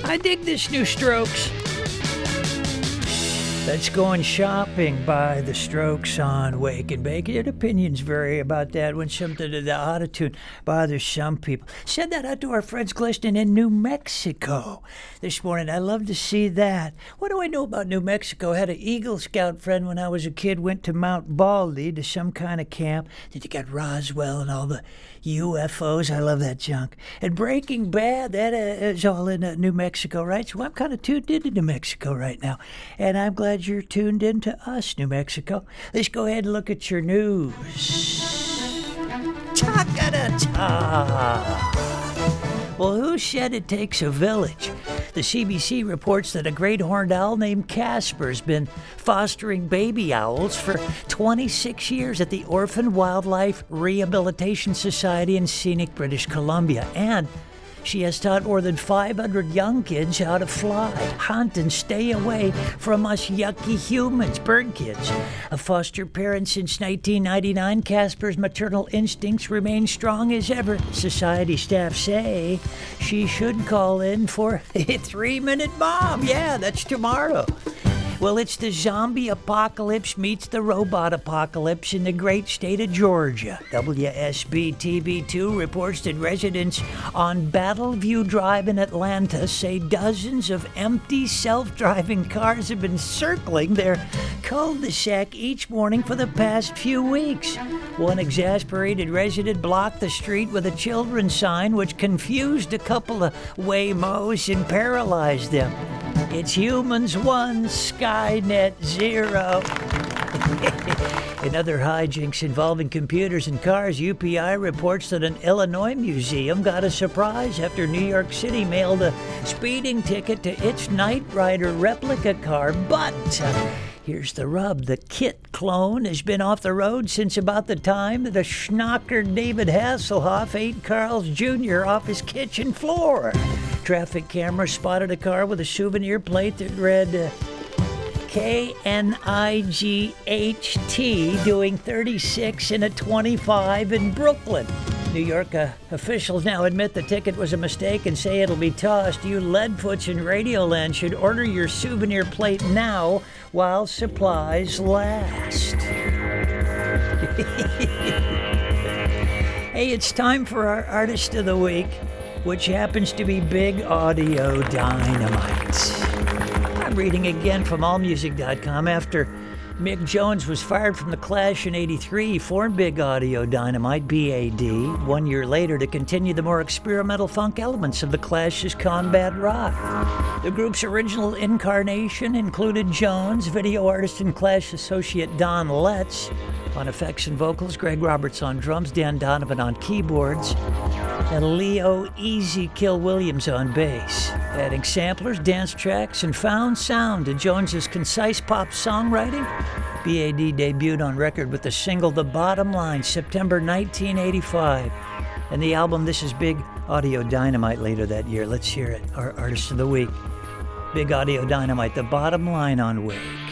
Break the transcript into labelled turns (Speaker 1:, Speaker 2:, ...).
Speaker 1: I dig this new Strokes. That's Going Shopping by the Strokes on Wake and Bake. Your opinions vary about that when something to the autotune bothers some people. Send that out to our friends listening in New Mexico this morning. I love to see that. What do I know about New Mexico? I had an Eagle Scout friend when I was a kid, went to Mount Baldy to some kind of camp. Then you got Roswell and all the UFOs. I love that junk. And Breaking Bad, that is all in New Mexico, right? So I'm kind of tuned into New Mexico right now. And I'm glad you're tuned in to us, New Mexico. Let's go ahead and look at your news. Ta-ka-da-ta. Well, who said it takes a village? The CBC reports that a great horned owl named Casper has been fostering baby owls for 26 years at the Orphan Wildlife Rehabilitation Society in scenic British Columbia. And she has taught more than 500 young kids how to fly, hunt, and stay away from us yucky humans, bird kids. A foster parent since 1999, Casper's maternal instincts remain strong as ever. Society staff say she should call in for a 3-minute mom. Yeah, that's tomorrow. Well, it's the zombie apocalypse meets the robot apocalypse in the great state of Georgia. WSB-TV2 reports that residents on Battleview Drive in Atlanta say dozens of empty self-driving cars have been circling their cul-de-sac each morning for the past few weeks. One exasperated resident blocked the street with a children's sign, which confused a couple of Waymos and paralyzed them. It's humans 1, Skynet 0. In other hijinks involving computers and cars, UPI reports that an Illinois museum got a surprise after New York City mailed a speeding ticket to its Knight Rider replica car. But here's the rub. The KITT clone has been off the road since about the time that a schnocker David Hasselhoff ate Carl's Jr. off his kitchen floor. Traffic cameras spotted a car with a souvenir plate that read KNIGHT doing 36 in a 25 in Brooklyn. New York officials now admit the ticket was a mistake and say it'll be tossed. You leadfoots in Radioland should order your souvenir plate now while supplies last. Hey, it's time for our Artist of the Week, which happens to be Big Audio Dynamite. I'm reading again from AllMusic.com. After Mick Jones was fired from The Clash in '83, he formed Big Audio Dynamite, BAD, 1 year later to continue the more experimental funk elements of The Clash's combat rock. The group's original incarnation included Jones, video artist and Clash associate Don Letts on effects and vocals, Greg Roberts on drums, Dan Donovan on keyboards, and Leo Easy Kill Williams on bass. Adding samplers, dance tracks, and found sound to Jones's concise pop songwriting, BAD debuted on record with the single The Bottom Line, September 1985. And the album This Is Big Audio Dynamite later that year. Let's hear it. Our Artist of the Week. Big Audio Dynamite, The Bottom Line on Wake.